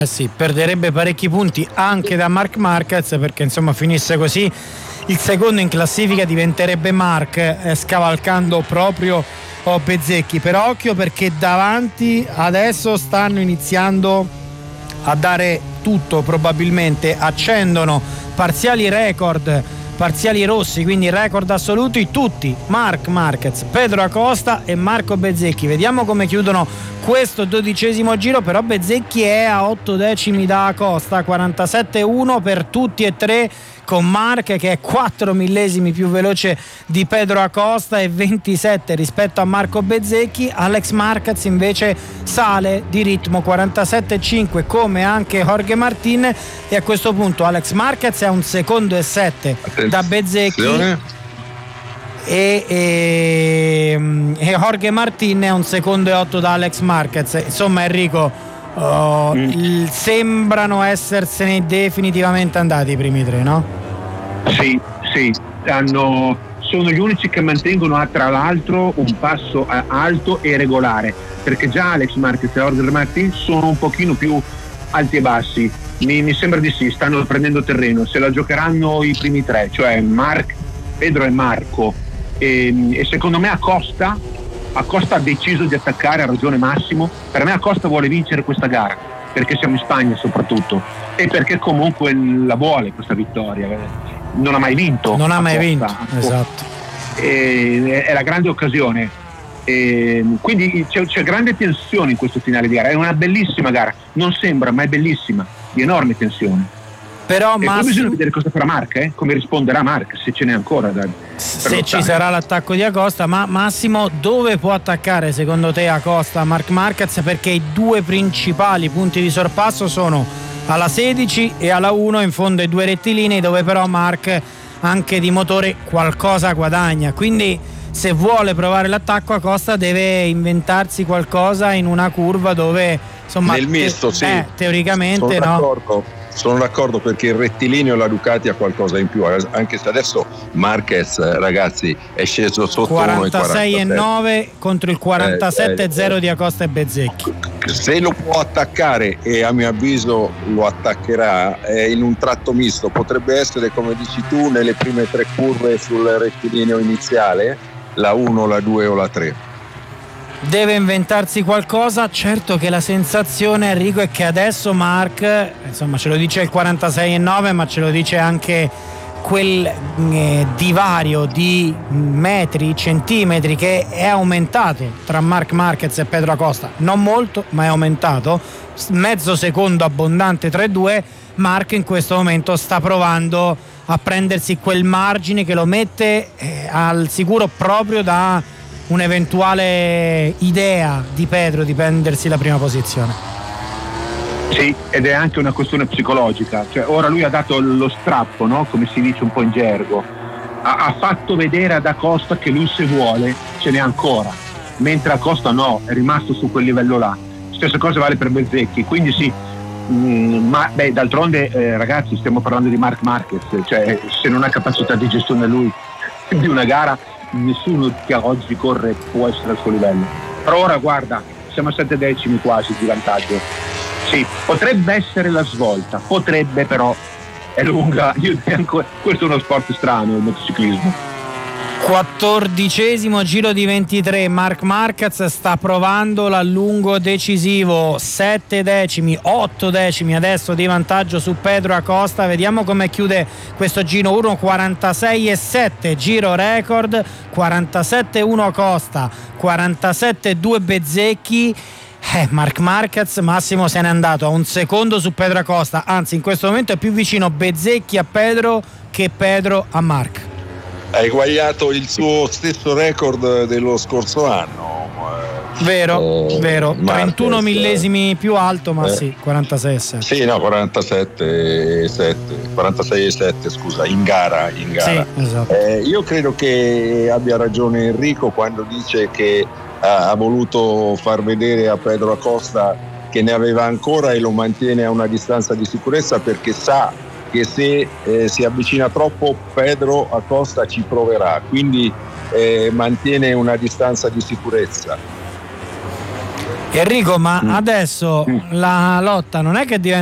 Sì, perderebbe parecchi punti anche da Marc Marquez, perché insomma finisse così il secondo in classifica diventerebbe Marc, scavalcando proprio Bezzecchi. Però occhio, perché davanti adesso stanno iniziando a dare tutto, probabilmente accendono parziali record, parziali rossi, quindi record assoluti tutti: Marc Marquez, Pedro Acosta e Marco Bezzecchi. Vediamo come chiudono questo 12° giro. Però Bezzecchi è a 8 decimi da Acosta, 47,1 per tutti e tre, con Marc che è 4 millesimi più veloce di Pedro Acosta e 27 rispetto a Marco Bezzecchi. Alex Marquez invece sale di ritmo, 47,5 come anche Jorge Martin, e a questo punto Alex Marquez è a 1 secondo e 7 da Bezzecchi e Jorge Martin è a 1 secondo e 8 da Alex Marquez. Insomma, Enrico, sembrano essersene definitivamente andati i primi tre, no? Sì, sono gli unici che mantengono tra l'altro un passo alto e regolare, perché già Alex Marquez e Jorge Martin sono un pochino più alti e bassi. Mi sembra di sì, stanno prendendo terreno, se la giocheranno i primi tre, cioè Pedro e Marco, e secondo me Acosta ha deciso di attaccare, ha ragione Massimo. Per me Acosta vuole vincere questa gara, perché siamo in Spagna soprattutto, e perché comunque la vuole questa vittoria. Non ha mai vinto, esatto, è la grande occasione, quindi c'è grande tensione in questo finale di gara. È una bellissima gara, non sembra, ma è bellissima, di enorme tensione. Però e poi bisogna vedere cosa farà Marc, come risponderà Marc, se ce n'è ancora se ci sarà l'attacco di Acosta. Ma Massimo, dove può attaccare secondo te Acosta Marc Marquez? Perché i due principali punti di sorpasso sono alla 16 e alla 1, in fondo ai due rettilinei, dove però Marc anche di motore qualcosa guadagna, quindi se vuole provare l'attacco Acosta deve inventarsi qualcosa in una curva dove insomma nel misto, sì, teoricamente sono d'accordo, perché il rettilineo la Ducati ha qualcosa in più, anche se adesso Marquez, ragazzi, è sceso sotto 46,9 contro il 47,0 di Acosta e Bezzecchi. Se lo può attaccare, e a mio avviso lo attaccherà, in un tratto misto, potrebbe essere, come dici tu, nelle prime tre curve sul rettilineo iniziale, la 1, la 2 o la 3. Deve inventarsi qualcosa. Certo che la sensazione, Enrico, è che adesso Marc, insomma, ce lo dice il 46,9, ma ce lo dice anche quel divario di metri, centimetri che è aumentato tra Marc Marquez e Pedro Acosta. Non molto, ma è aumentato, mezzo secondo abbondante tra i due. Marc in questo momento sta provando a prendersi quel margine che lo mette al sicuro proprio da un'eventuale idea di Pedro di prendersi la prima posizione. Sì, ed è anche una questione psicologica, cioè ora lui ha dato lo strappo, no? Come si dice un po' in gergo, ha fatto vedere ad Acosta che lui, se vuole, ce n'è ancora, mentre Acosta no, è rimasto su quel livello là. Stessa cosa vale per Bezzecchi, quindi sì, ma d'altronde ragazzi, stiamo parlando di Marc Marquez, cioè se non ha capacità di gestione lui di una gara, nessuno che oggi corre può essere al suo livello. Però ora guarda, siamo a 7 decimi quasi di vantaggio. Sì, potrebbe essere la svolta, potrebbe, però è lunga. Questo è uno sport strano, il motociclismo. 14° giro di 23, Marc Marquez sta provando l'allungo decisivo, 7 decimi, 8 decimi adesso di vantaggio su Pedro Acosta. Vediamo come chiude questo giro. 1:46,7 giro record, 47,1 Acosta, 47,2 Bezzecchi. Marc Marquez, Massimo, se n'è andato a 1 secondo su Pedro Acosta, anzi in questo momento è più vicino Bezzecchi a Pedro che Pedro a Marc. Ha eguagliato il suo stesso record dello scorso anno. Vero, Marquez, 31 millesimi più alto, ma sì, 46,7. Sì, no, 46,7, scusa, in gara. Sì, esatto. Io credo che abbia ragione Enrico quando dice che ha voluto far vedere a Pedro Acosta che ne aveva ancora e lo mantiene a una distanza di sicurezza, perché sa che se si avvicina troppo Pedro Acosta ci proverà, quindi mantiene una distanza di sicurezza. Enrico, ma adesso la lotta non è che diventa